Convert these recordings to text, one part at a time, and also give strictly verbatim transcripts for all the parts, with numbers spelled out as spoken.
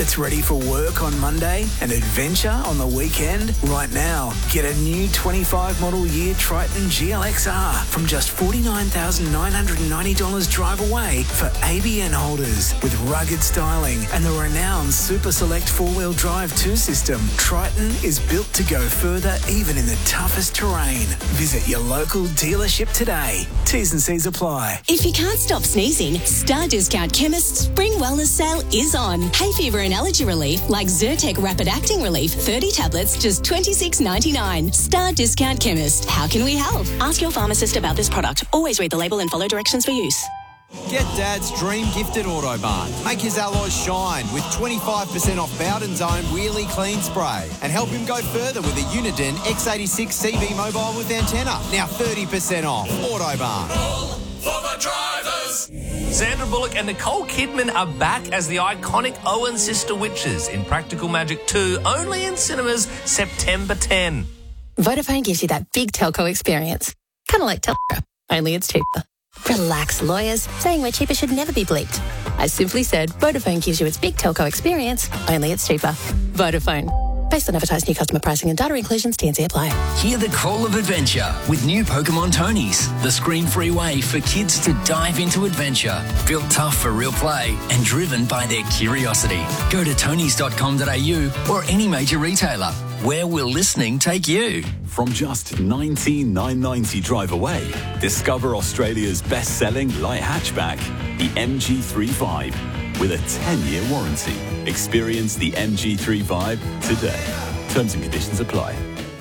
that's ready for work on Monday and adventure on the weekend? Right now, get a new twenty-five model year Triton G L X R from just forty-nine thousand nine hundred ninety dollars drive away for A B N holders. With rugged styling and the renowned Super Select four-wheel drive two system, Triton is built to go further even in the toughest terrain. Visit your local dealership today. T's and C's apply. If you can't stop sneezing, Star Discount Chemist's Spring Wellness Sale is on. Hay fever and allergy relief like Zyrtec Rapid Acting Relief, thirty tablets, just twenty-six ninety-nine. Star Discount Chemist. How can we help? Ask your pharmacist about this product. Always read the label and follow directions for use. Get Dad's dream gift at Autobarn. Make his alloys shine with twenty-five percent off Bowden's own Wheelie Clean Spray. And help him go further with a Uniden X eighty-six C V mobile with antenna. Now thirty percent off. Autobarn. All for the drivers. Sandra Bullock and Nicole Kidman are back as the iconic Owen sister witches in Practical Magic two, only in cinemas September tenth. Vodafone gives you that big telco experience. Kind of like Telstra, only it's cheaper. Relax, lawyers. Saying we're cheaper should never be bleeped. I simply said Vodafone gives you its big telco experience, only it's cheaper. Vodafone. Based on advertised new customer pricing and data inclusions, T and C apply. Hear the call of adventure with new Pokemon Tonys, the screen-free way for kids to dive into adventure. Built tough for real play and driven by their curiosity. Go to tonys dot com dot a u or any major retailer. Where will listening take you? From just nineteen thousand nine hundred ninety drive away, discover Australia's best-selling light hatchback, the M G thirty-five, with a ten-year warranty. Experience the M G thirty-five today. Terms and conditions apply.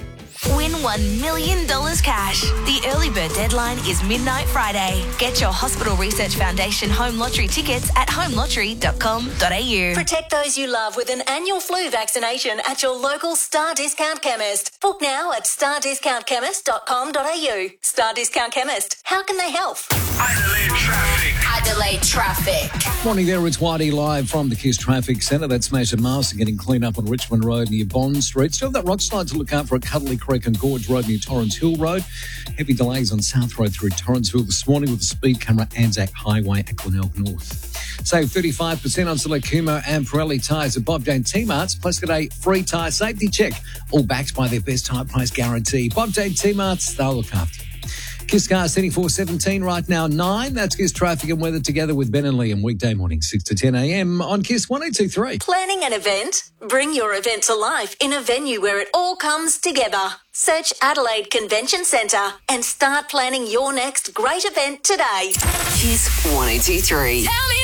Win one million dollars cash. The early bird deadline is midnight Friday. Get your Hospital Research Foundation home lottery tickets at home lottery dot com dot a u. Protect those you love with an annual flu vaccination at your local Star Discount Chemist. Book now at star discount chemist dot com dot a u. Star Discount Chemist. How can they help? Adelaide traffic. Adelaide traffic. Morning there, it's Whitey live from the Kiss Traffic Centre. That's Mason Marston getting cleaned up on Richmond Road near Bond Street. Still that rock slide to look out for at Cuddly Creek and Gorge Road near Torrens Hill Road. Heavy delays on South Road through Torrensville this morning with the speed camera at Anzac Highway at Glenelg North. Save thirty-five percent on select Kumho and Pirelli tyres at Bob Jane T-Marts. Plus get a free tyre safety check. All backed by their best tyre price guarantee. Bob Jane T-Marts, they'll look after you. Kiss Cars seventy-four seventeen right now, nine. That's Kiss Traffic and Weather together with Ben and Liam. Weekday morning, six to ten a m on Kiss one oh two three. Planning an event? Bring your event to life in a venue where it all comes together. Search Adelaide Convention Centre and start planning your next great event today. Kiss one oh two three. Tell me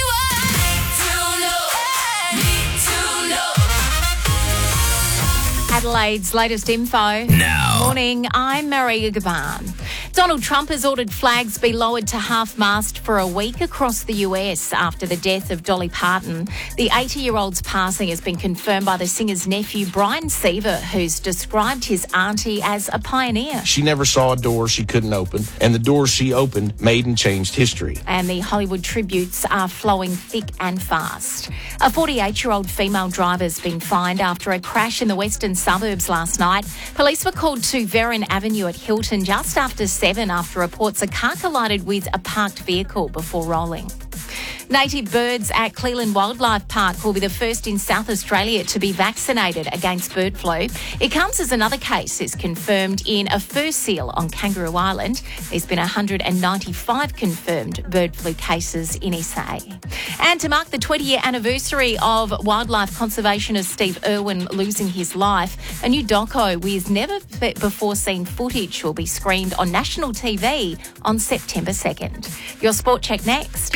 Adelaide's latest info. Now. Morning, I'm Maria Gavan. Donald Trump has ordered flags be lowered to half-mast for a week across the U S after the death of Dolly Parton. The eighty-year-old's passing has been confirmed by the singer's nephew, Brian Seaver, who's described his auntie as a pioneer. She never saw a door she couldn't open, and the doors she opened made and changed history. And the Hollywood tributes are flowing thick and fast. A forty-eight-year-old female driver has been fined after a crash in the western suburbs last night. Police were called to Veron Avenue at Hilton just after seven after reports a car collided with a parked vehicle before rolling. Native birds at Cleland Wildlife Park will be the first in South Australia to be vaccinated against bird flu. It comes as another case is confirmed in a fur seal on Kangaroo Island. There's been one hundred ninety-five confirmed bird flu cases in S A. And to mark the twenty-year anniversary of wildlife conservationist Steve Irwin losing his life, a new doco with never-before-seen footage will be screened on national T V on September second. Your sport check next.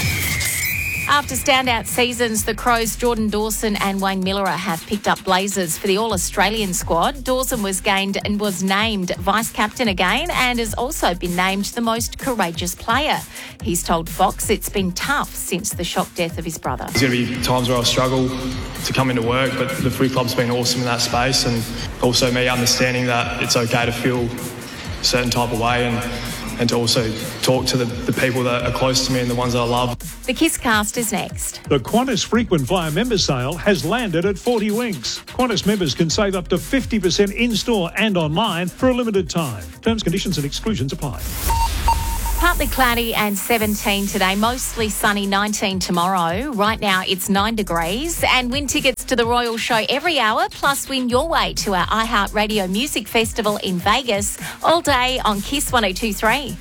After standout seasons, the Crows' Jordan Dawson and Wayne Miller have picked up blazers for the All-Australian squad. Dawson was gained and was named vice-captain again and has also been named the most courageous player. He's told Fox it's been tough since the shock death of his brother. There's going to be times where I'll struggle to come into work, but the footy club's been awesome in that space, and also me understanding that it's okay to feel a certain type of way and and to also talk to the, the people that are close to me and the ones that I love. The Kiss Cast is next. The Qantas Frequent Flyer member sale has landed at forty Winks. Qantas members can save up to fifty percent in-store and online for a limited time. Terms, conditions and exclusions apply. Partly cloudy and seventeen today, mostly sunny, nineteen tomorrow. Right now it's nine degrees and win tickets to the Royal Show every hour, plus win your way to our iHeartRadio Music Festival in Vegas all day on Kiss one oh two three.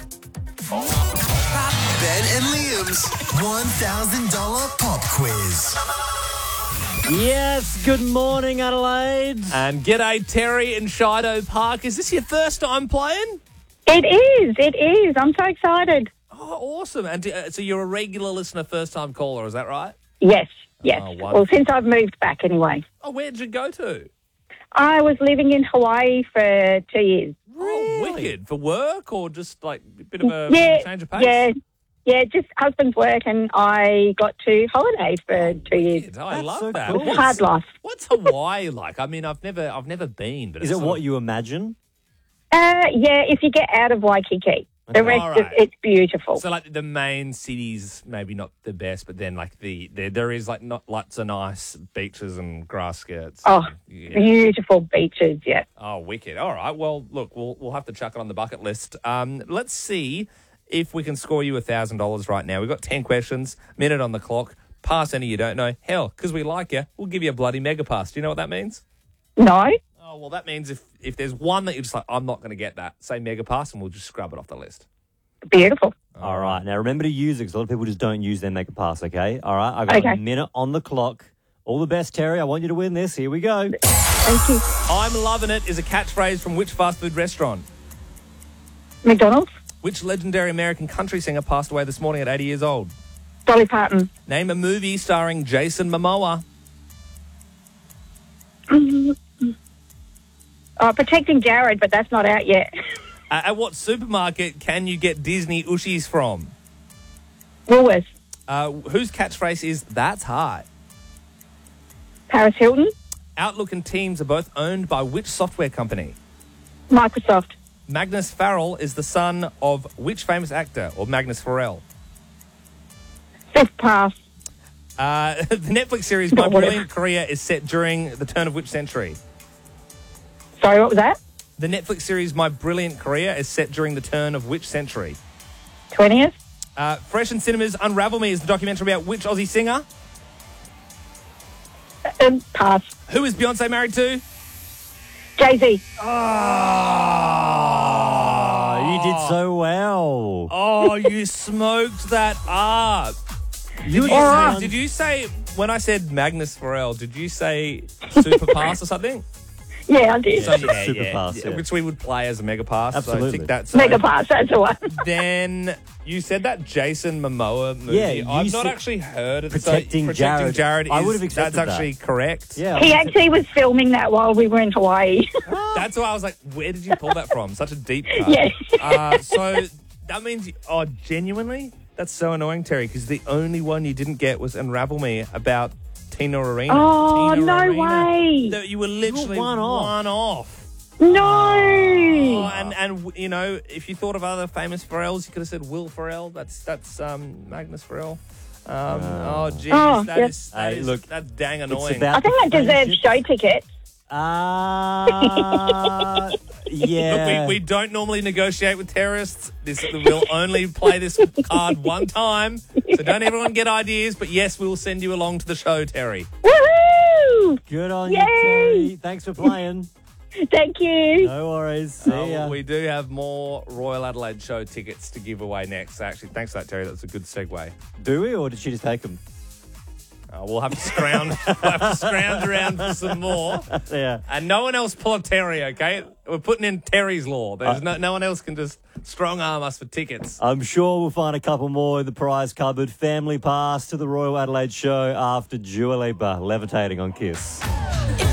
Ben and Liam's one thousand dollars pop quiz. Yes, good morning, Adelaide. And g'day, Terry in Shido Park. Is this your first time playing? It is, it is. I'm so excited. Oh, awesome. And uh, so you're a regular listener, first-time caller, is that right? Yes, yes. Oh, well, since I've moved back anyway. Oh, where did you go to? I was living in Hawaii for two years. Oh, wicked. For work or just like a bit of a yeah, change of pace? Yeah, yeah, just husband's work, and I got to holiday for two years. Oh, I love so that. cool. It was a hard life. What's Hawaii like? I mean, I've never, I've never been. But Is it's it sort what of- you imagine? Uh, yeah, if you get out of Waikiki. The rest All of right. it's beautiful. So, like the main cities, maybe not the best, but then like the there, there is like not lots of nice beaches and grass skirts. Oh, Yeah. beautiful beaches, yeah. Oh, wicked! All right. Well, look, we'll we'll have to chuck it on the bucket list. Um, let's see if we can score you a thousand dollars right now. We've got ten questions, minute on the clock. Pass any you don't know. Hell, because we like you, we'll give you a bloody mega pass. Do you know what that means? No. Oh, well, that means if, if there's one that you're just like, I'm not going to get that, say mega pass, and we'll just scrub it off the list. Beautiful. All right. Now, remember to use it because a lot of people just don't use their Mega Pass, okay? All right. I've got Okay. a minute on the clock. All the best, Terry. I want you to win this. Here we go. Thank you. I'm loving it is a catchphrase from which fast food restaurant? McDonald's, Which legendary American country singer passed away this morning at eighty years old? Dolly Parton. Name a movie starring Jason Momoa. Oh, Protecting Jared, but that's not out yet. Uh, at what supermarket can you get Disney Ushies from? Woolworths. Uh, whose catchphrase is "That's high"? Paris Hilton. Outlook and Teams are both owned by which software company? Microsoft. Magnus Farrell is the son of which famous actor, or Magnus Farrell? Fifth pass. Uh, the Netflix series My Brilliant Career is set during the turn of which century? Sorry, what was that? The Netflix series My Brilliant Career is set during the turn of which century? twentieth. Uh, Fresh in Cinemas, Unravel Me is the documentary about which Aussie singer? Um, pass. Who is Beyonce married to? Jay-Z. Oh, you did so well. Oh, you smoked that up. Did you, All say, did you say, when I said Magnus Farrell, did you say Super Pass or something? Yeah, I did. So, yeah, Super yeah, Pass, yeah, yeah. which we would play as a Mega Pass. Absolutely. So I think that's Mega pass, that's the one. Then you said that Jason Momoa movie. Yeah, you I've not said- actually heard it. Protecting so, Protecting Jared. Jared. I is- would have accepted That's that. actually correct. Yeah. He actually was filming that while we were in Hawaii. That's why I was like, where did you pull that from? Such a deep cut. Yeah. Uh, so that means, you, oh, genuinely? That's so annoying, Terry, because the only one you didn't get was Unravel Me about Tina Arena. Oh, Tina no Arena. way. No, you were literally one off. one off. No. Oh, and, and, you know, if you thought of other famous Pharrells, you could have said Will Ferrell. That's that's um, Magnus Farrell. Um, oh, jeez. Oh, that yes. is, that Hey, is- look, that's dang It's annoying. about I think that the deserves friendship. show tickets. Uh, yeah. Look, we, we don't normally negotiate with terrorists. This we'll only play this card one time. So don't everyone get ideas. But yes, we'll send you along to the show, Terry. Woohoo! Good on Yay! you, Terry. Thanks for playing. Thank you. No worries. See Uh, ya. we do have more Royal Adelaide show tickets to give away next. Actually, thanks for that, Terry. That's a good segue. Do we, or did she just take them? Uh, we'll have to scrounge, we'll have to scrounge around for some more. Yeah. And no one else pull up Terry, okay? We're putting in Terry's law. There's no, no one else can just strong arm us for tickets. I'm sure we'll find a couple more in the prize cupboard. Family pass to the Royal Adelaide show after Dua Lipa levitating on Kiss.